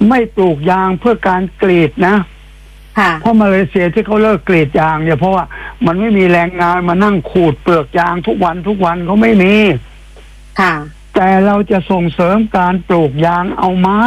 ไม่ปลูกยางเพื่อการกรีดนะค่ะเพราะมาเลเซียที่เขาเลิกกรีดยางเนี่ยเพราะว่ามันไม่มีแรงงานมานั่งขูดเปลือกยางทุกวันเขาไม่มีค่ะแต่เราจะส่งเสริมการปลูกยางเอาไม้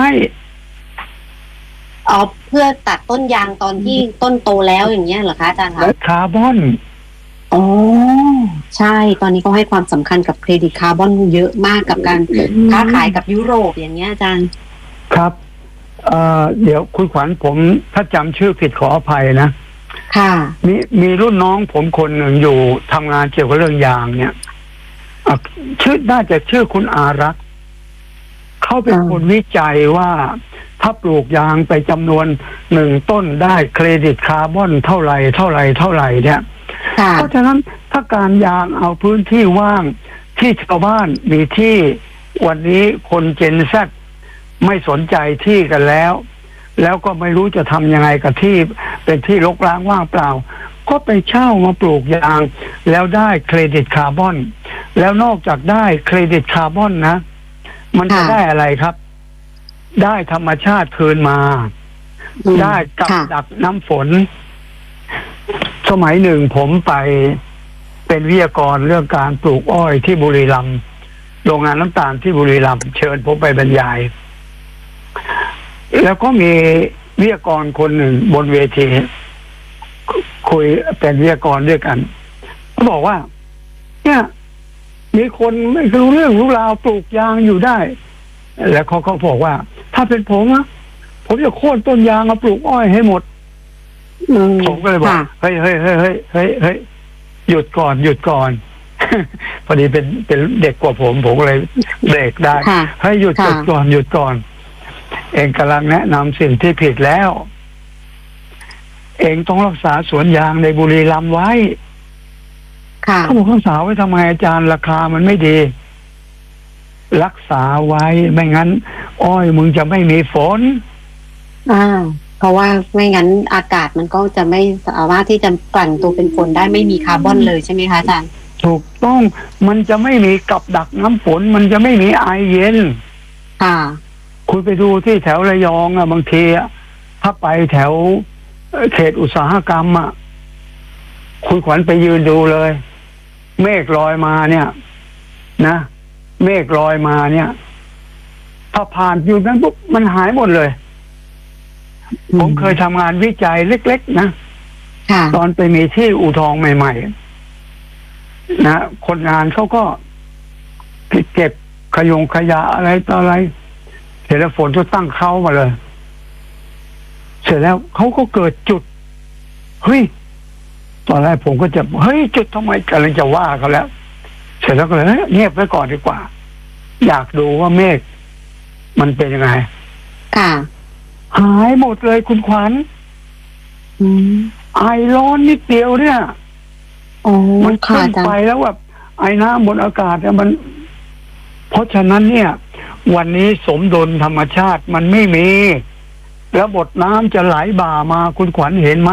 เอาเพื่อตัดต้นยางตอนที่ต้นโตแล้วอย่างเงี้ยเหรอคะอาจารย์คะและคาร์บอนอ๋อใช่ตอนนี้เขาให้ความสำคัญกับเครดิตคาร์บอนเยอะมากกับการค้าขายกับยุโรปอย่างเงี้ยอาจารย์ครับเดี๋ยวคุณขวัญผมถ้าจำชื่อผิดขออภัยนะค่ะมีรุ่นน้องผมคนหนึ่งอยู่ทำงานเกี่ยวกับเรื่องยางเนี่ยน่าจะชื่อคุณอารักษ์เขาเป็นคนวิจัยว่าถ้าปลูกยางไปจำนวน1 ต้นได้เครดิตคาร์บอนเท่าไหร่เนี่ยเพราะฉะนั้นถ้าการยางเอาพื้นที่ว่างที่ชาวบ้านมีที่วันนี้คนเจนแซดไม่สนใจที่กันแล้วก็ไม่รู้จะทำยังไงกับที่เป็นที่รกร้างว่างเปล่าก็ไปเช่ามาปลูกยางแล้วได้เครดิตคาร์บอนแล้วนอกจากได้เครดิตคาร์บอนนะมันจะได้อะไรครับได้ธรรมชาติคืนมาได้กับดักน้ำฝนสมัยหนึ่งผมไปเป็นวิทยากรเรื่องการปลูกอ้อยที่บุรีรัมย์โรงงานน้ำตาลที่บุรีรัมย์เชิญผมไปบรรยายแล้วก็มีวิทยากรคนหนึ่งบนเวทีคุยเป็นวิทยากรด้วยกันเขาบอกว่าเนี่ยมีคนไม่รู้เรื่องรู้ราวปลูกยางอยู่ได้แล้วเขาบอกว่าถ้าเป็นผมนะผมจะโค่นต้นยางมาปลูกอ้อยให้หมดผมก็เลยบอกเฮ้ยหยุดก่อนพอดีเป็นเด็กกว่าผมก็เลยเบรกได้ให้หยุดก่อนเองกำลังแนะนำสิ่งที่ผิดแล้วเองต้องรักษาสวนยางในบุรีรัมย์ไว้เขาบอกรักษาไว้ทำไมอาจารย์ราคามันไม่ดีรักษาไว้ไม่งั้นอ้อยมึงจะไม่มีฝนเพราะว่าไม่งั้นอากาศมันก็จะไม่สามารถที่จะกลั่นตัวเป็นฝนได้ไม่มีคาร์บอนเลยใช่ไหมคะอาจารย์ถูกต้องมันจะไม่มีกับดักน้ำฝนมันจะไม่มีไอเย็นคุณไปดูที่แถวระยองบางทีถ้าไปแถวเขตอุตสาหกรรมคุณขวัญไปยืนดูเลยเมฆลอยมาเนี่ยนะเมฆลอยมาเนี่ยถ้าผ่านอยู่นั้นปุ๊บมันหายหมดเลยผมเคยทำงานวิจัยเล็กๆนะตอนไปมีที่อู่ทองใหม่ๆนะคนงานเขาก็เก็บขยะอะไรต่ออะไรเสร็จแล้วฝนก็ตั้งเขามาเลยเสร็จแล้วเขาก็เกิดจุดเฮ้ยตอนแรกผมก็จะเฮ้ยจุดทำไมกำลังจะว่าเขาแล้วเสร็จแล้วก็เลยเงียบไว้ก่อนดีกว่าอยากดูว่าเมฆมันเป็นยังไงหายหมดเลยคุณขวัญไอร้อนนิดเดียวเนี่ยมันขึ้นไปแล้วแบบไอน้ำบนอากาศเนี่ยมันเพราะฉะนั้นเนี่ยวันนี้สมดุลธรรมชาติมันไม่มีแล้วบทน้ำจะไหลบ่ามาคุณขวัญเห็นไหม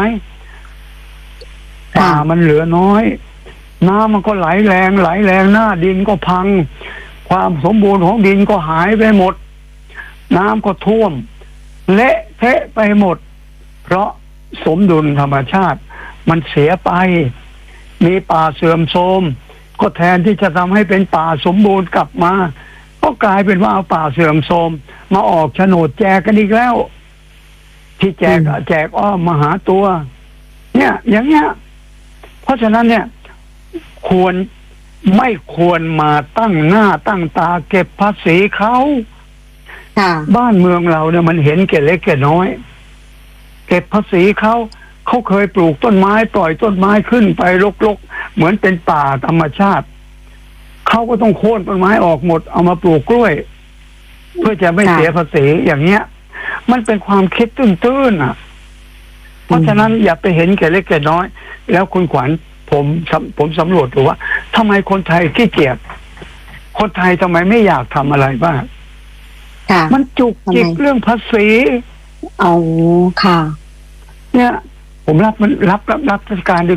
ป่ามันเหลือน้อยน้ำมันก็ไหลแรงหน้าดินก็พังความสมบูรณ์ของดินก็หายไปหมดน้ำก็ท่วมเละเทะไปหมดเพราะสมดุลธรรมชาติมันเสียไปมีป่าเสื่อมโทรมก็แทนที่จะทำให้เป็นป่าสมบูรณ์กลับมาก็กลายเป็นว่าเอาป่าเสื่อมโทรมมาออกโฉนดแจกกันอีกแล้วที่แจกอ้อมมาหาตัวเนี่ยอย่างเงี้ยเพราะฉะนั้นเนี่ยไม่ควรมาตั้งหน้าตั้งตาเก็บภาษีเขาบ้านเมืองเราเนี่ยมันเห็นแก่เล็กแก่น้อยเก็บภาษีเขาเคยปลูกต้นไม้ปล่อยต้นไม้ขึ้นไปรกๆเหมือนเป็นป่าธรรมชาติเขาก็ต้องโค่นต้นไม้ออกหมดเอามาปลูกกล้วยเพื่อจะไม่เสียภาษีอย่างเงี้ยมันเป็นความคิดตื้นๆเพราะฉะนั้นอย่าไปเห็นแก่เล็กแก่น้อยแล้วคุณขวัญผมสำรวจดูว่าทำไมคนไทยขี้เกียจคนไทยทำไมไม่อยากทำอะไรบ้างมันจุกจิกเรื่องภาษีค่ะเนี่ยผมรับราชการ